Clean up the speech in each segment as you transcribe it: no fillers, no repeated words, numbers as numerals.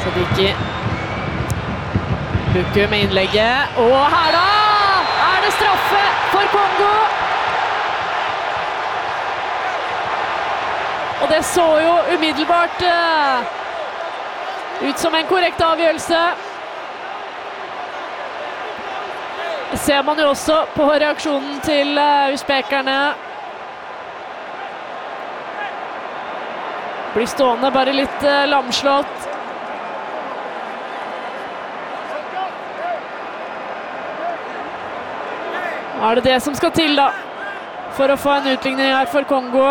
Sadiki. Buku med innlegget. Og her da er det straffe for Kongo! Og det så jo umiddelbart ut som en korrekt avgjørelse. Det ser man jo også på reaksjonen til usbekerne. Blir stående bare litt lamslått. Nå er det det som skal til da, for å få en utligning her for Kongo.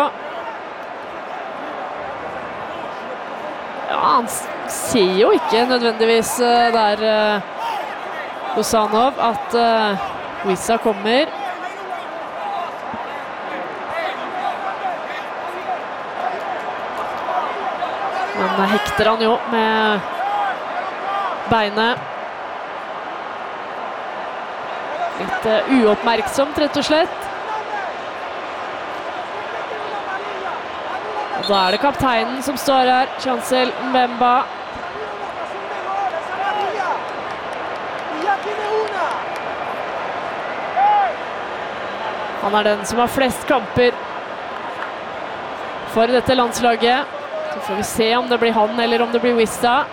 Ja, han sier jo ikke nødvendigvis der Rosanov at Wissa kommer. Men hekter han jo med beinet. Litt uoppmerksomt, rett og slett. Og da er det kapteinen som står her, Chancel Mbemba. Han er den som har flest kamper for dette landslaget. Så får vi se om det blir han eller om det blir Wissa.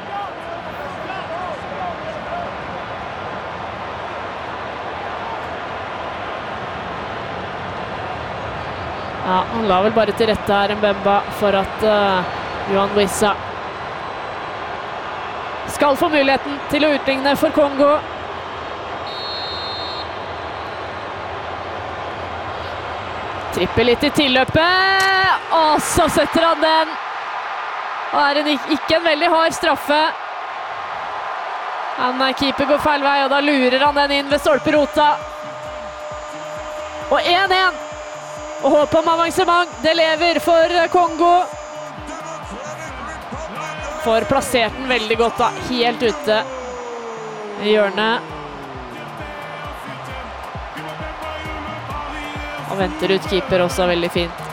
Ja, han la vel bare til rette her Mbemba for at Yohan Wissa skal få muligheten til å utligne for Kongo. Tripper litt i tilløpet, og så setter han den. Og er det ikke en veldig hard straffe. Keeper går feil vei, og da lurer han den inn ved stolperota. Og 1-1. Og håp om avansement, det lever for Kongo. Får plassert den veldig godt da, helt ute i hjørnet. Og venter ut keeper også veldig fint.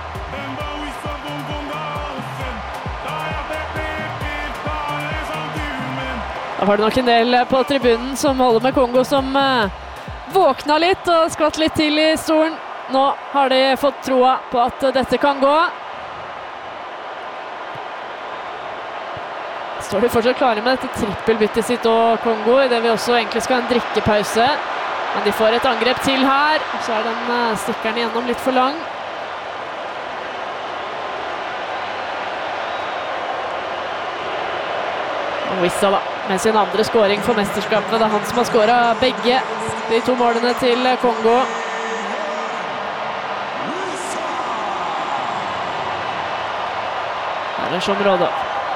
Da var det nok en del på tribunen som holder med Kongo som våkna litt og skvatt litt til i stolen. Nå har de fått troa på at dette kan gå. Står de fortsatt klare med dette trippelbyttet sitt og Kongo, i det vi også egentlig skal ha en drikkepause. Men de får et angrep til her, og så er den stikkeren igjennom litt for lang. Og Wissa da, med sin andre scoring for mesterskapet. Det er han som har scoret begge de 2 målene til Kongo. Her er Sjområde.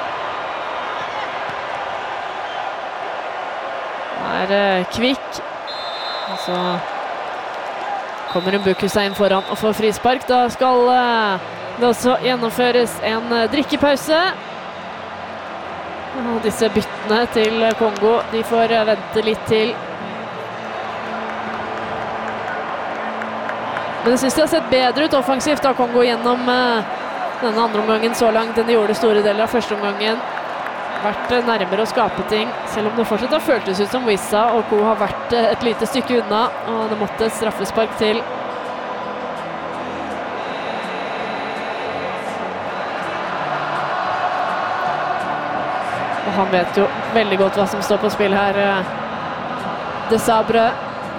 Her er Kvikk. Og så kommer Mbuku seg inn foran og får frispark. Da skal det også gjennomføres en drikkepause. Og disse byttene til Kongo, de får vente litt til. Men jeg synes de har sett bedre ut offensivt av Kongo gjennom denne andre omgangen så langt enn de gjorde store deler av første omgangen. Vært nærmere å skape ting, selv om det fortsatt har føltes ut som Wissa og Co har vært et lite stykke unna, og det måtte et straffespark til. Og han vet jo veldig godt hva som står på spill her, Desabre.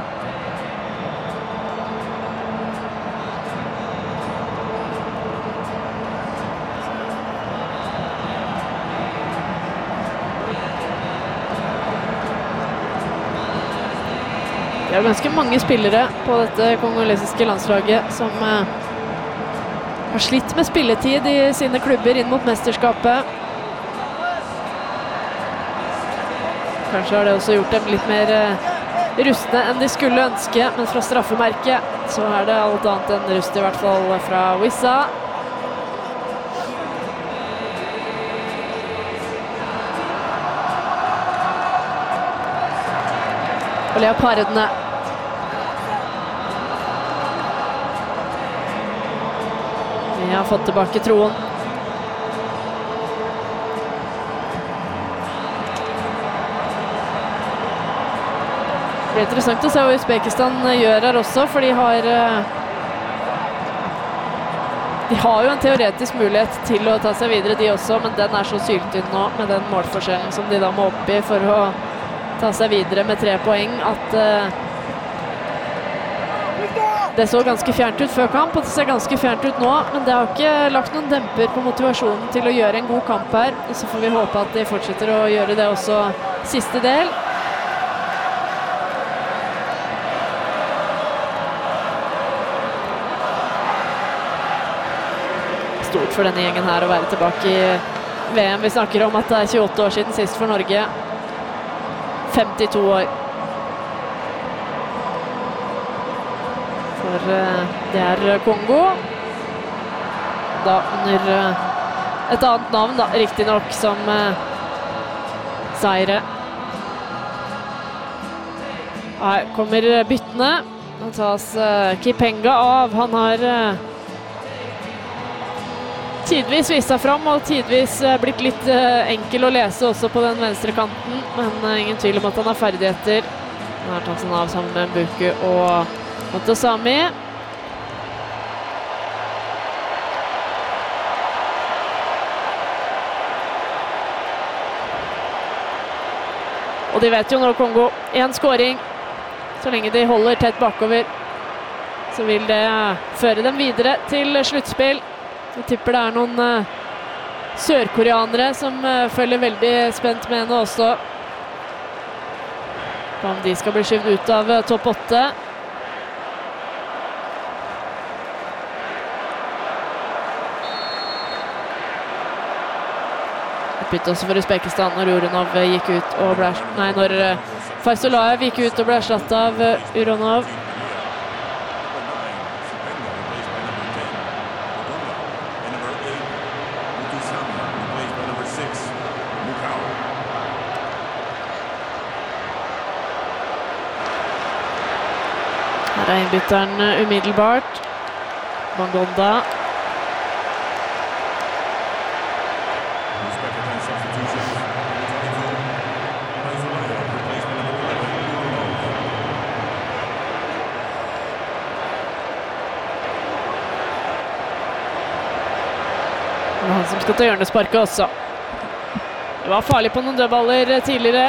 Det er ganske mange spillere på dette kongolesiske landslaget som har slitt med spilletid i sine klubber inn mot mesterskapet. Kanskje har det også gjort dem litt mer rustne enn de skulle ønske, men fra straffemerket så er det alt annet enn rust, i hvert fall fra Wissa. Og leopardene. Vi har fått tilbake troen. Det blir interessant å se hva Uzbekistan gjør her også, for de har jo en teoretisk mulighet til å ta seg videre, de også, men den er så syltynn nå med den målforskjellen som de da må opp i for å ta seg videre med 3 poeng, at det så ganske fjernt ut før kamp, og det ser ganske fjernt ut nå, men det har ikke lagt noen demper på motivasjonen til å gjøre en god kamp her, og så får vi håpe at de fortsetter å gjøre det også siste del. Stort for denne gjengen her å være tilbake i VM. Vi snakker om at det er 28 år siden sist for Norge. 52 år. For det er Kongo. Da under et annet navn, da, riktig nok, som Zaire. Her kommer byttene. Nå tas Kipenga av. Han har tidvis vist seg fram, og tidvis blitt litt enkel å lese også på den venstre kanten, men ingen tvil om at han har ferdigheter. Han har tatt han av sammen med Mbuku og Montosami. Og de vet jo nå, Kongo, en scoring. Så lenge de holder tett bakover, så vil det føre dem videre til sluttspill. Jeg tipper det er noen sørkoreanere som følger veldig spent med nå også. Om de skal bli skyvd ut av topp 8. Bytte også for Uzbekistan når Uronov gikk ut og ble... Nei, når Faisulaev gikk ut og ble erstattet av Uronov. Her er innbytteren umiddelbart. Mangonda. Det er han som skal ta hjørnesparket også. Det var farlig på noen dødballer tidligere.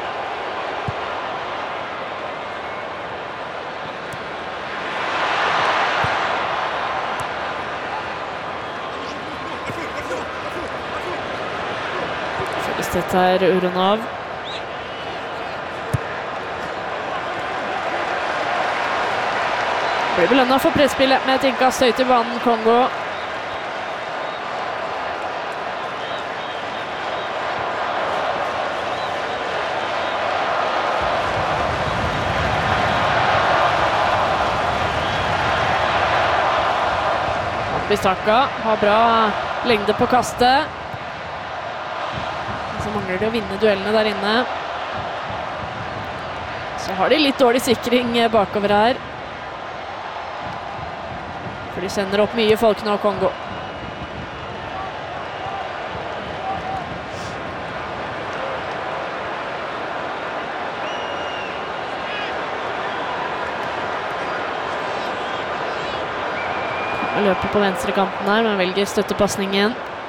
Dette er Uronov. Blir belønnet for presspillet med et innkast høyt i banen, Kongo. Bissaka har bra lengde på kastet. Så mangler de å vinne duellene der inne. Så har de litt dårlig sikring bakover her. For de sender opp mye folk nå, Kongo. Han løper på venstre kanten her, men velger støttepassningen.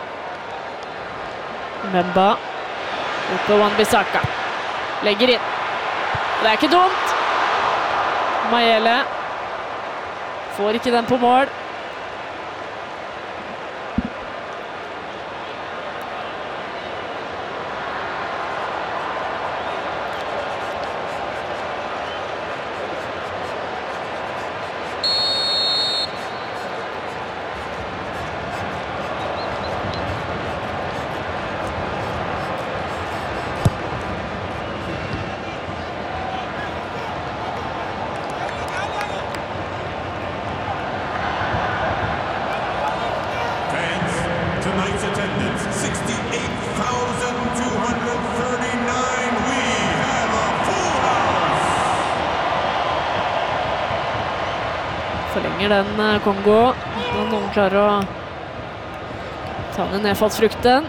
Mbemba. Ut på Wan-Bissaka. Legger inn. Det er ikke dumt. Mayele får ikke den på mål. Forlenger den Kongo. Noen klarer å ta ned nedfallsfrukten.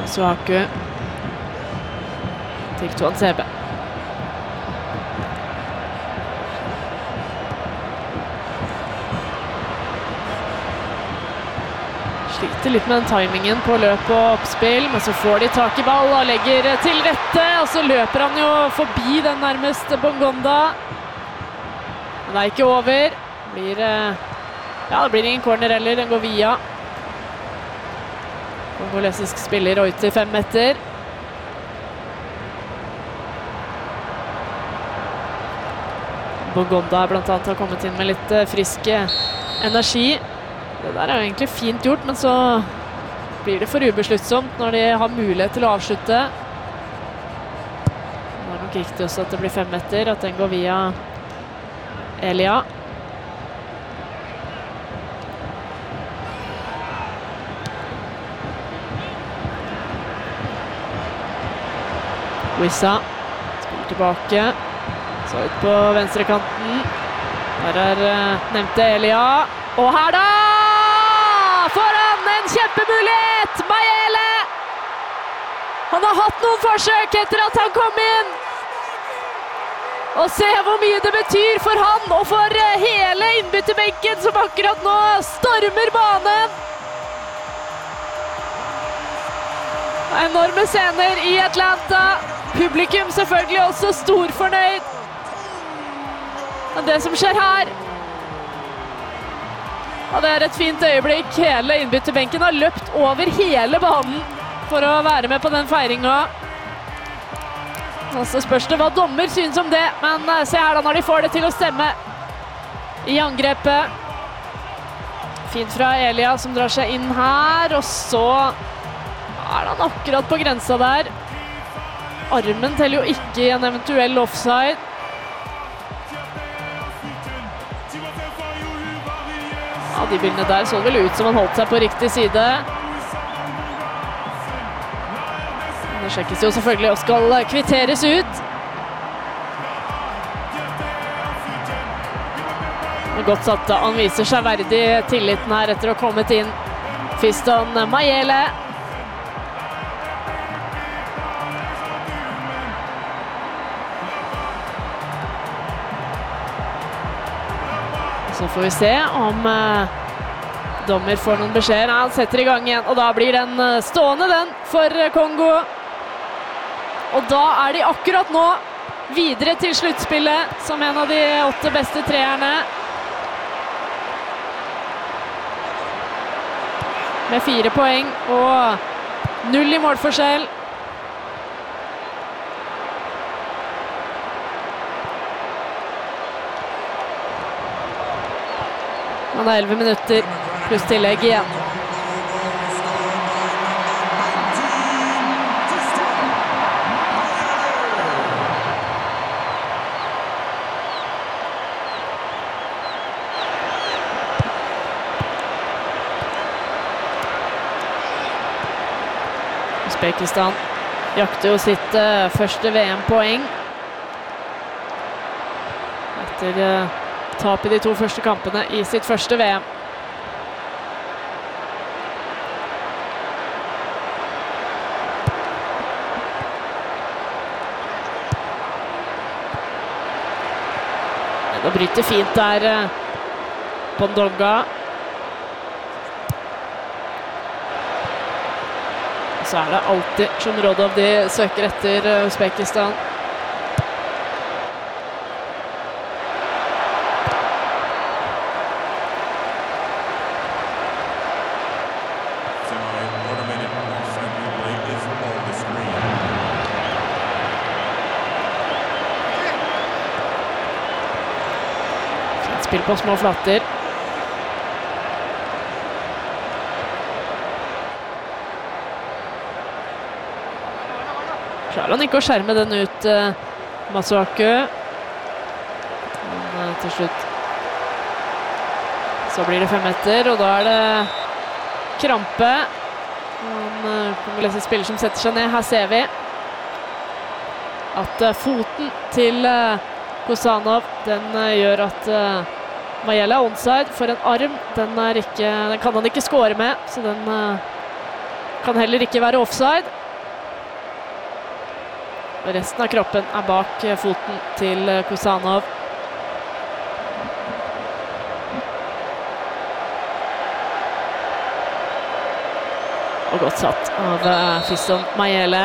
Masuaku til Tuanzebe. Sliter litt med den timingen på løp og oppspill, men så får de tak i ball og legger til rette, og så løper han jo forbi den nærmeste Bongonda. Men det er ikke over. Det blir ingen corner heller, den går via. Kongolesisk spiller og ut til 5 meter. Bongonda blant annet har kommet inn med litt frisk energi. Det der er jo egentlig fint gjort, men så blir det for ubesluttsomt når de har mulighet til å avslutte. Det er nok riktig også at det blir 5 meter, at den går via Elia. Wissa spiller tilbake. Så ut på venstrekanten. Her er nevnte Elia. Og her da! Foran en kjempemulighet! Mayele! Han har hatt noen forsøk etter at han kom inn. Og se hvor mye det betyr for han og for hele innbytterbenken som akkurat nå stormer banen. Enorme scener i Atlanta. Publikum selvfølgelig også storfornøyd. Men det som skjer her, og det er et fint øyeblikk. Hele innbytterbenken har løpt over hele banen for å være med på den feiringen. Og så spørs det hva dommer synes om det, men se her da når de får det til å stemme i angrepet. Fint fra Elia som drar seg inn her, og så er han akkurat på grensa der. Armen teller jo ikke i en eventuell offside. Ja, de bildene der så vel ut som han holdt seg på riktig side. Det sjekkes jo selvfølgelig og skal kvitteres ut. Godt satt da. Han viser seg verdig tilliten her etter å ha kommet inn. Fiston Mayele. Så får vi se om dommer får noen beskjeder. Han setter i gang igjen, og da blir den stående den for Kongo. Og da er de akkurat nå videre til sluttspillet som en av de 8 beste treerne. Med 4 poeng og 0 i målforskjell. Han er 11 minutter pluss tillegg igjen. Uzbekistan jakter jo sitt første VM-poeng. Etter tap i de 2 første kampene i sitt første VM. Det bryter fint der Bongonda. Så er det alltid Shomurodov de søker etter Uzbekistan. Spill på små flatter. Klarer han ikke å skjerme den ut, Masuaku. Men til slutt så blir det 5 meter, og da er det krampe. En kongolesisk spiller som setter seg ned. Her ser vi at foten til Kosanov, den gjør at Mayele er onside for en arm. Den kan han ikke score med, så den Kan heller ikke være offside. Og resten av kroppen bak foten til Kusanov. Og godt satt av Fiston Mayele.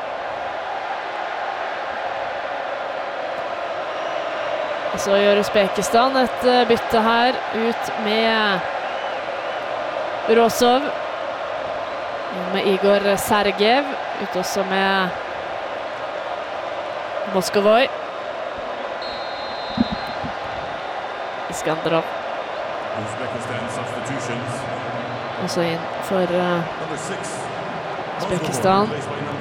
Og så gjør Usbekistan et bytte her, ut med Rosov. Med Igor Sergev, ut også med Moskovoi. Iskandarov. Også inn for Usbekistan.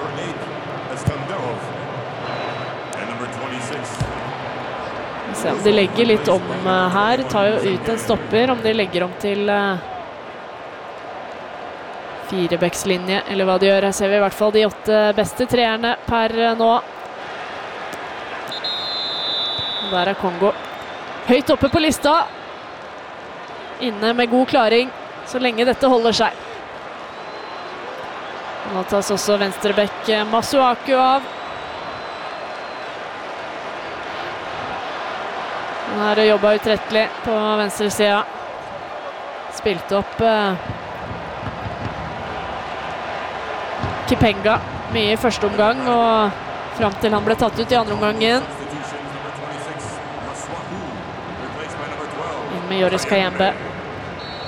Se om de legger litt om her. Tar jo ut en stopper, om de legger om til firebeckslinje, eller hva de gjør. Her ser vi i hvert fall de 8 beste treerne per nå. Og der Kongo høyt oppe på lista. Inne med god klaring, så lenge dette holder seg. Nå tas også venstrebekk Masuaku av. Han har jobbet utrettelig på venstre sida. Spilte opp Kipenga mye i første omgang, og frem til han ble tatt ut i andre omgangen. Inn med Joris Kayembe.